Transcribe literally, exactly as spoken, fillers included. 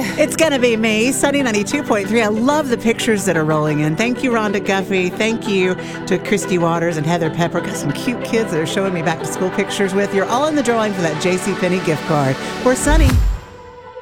It's going to be me, Sunny ninety-two point three. I love the pictures that are rolling in. Thank you, Rhonda Guffey. Thank you to Christy Waters and Heather Pepper. Got some cute kids that are showing me back to school pictures with. You're all in the drawing for that JCPenney gift card. We're Sunny.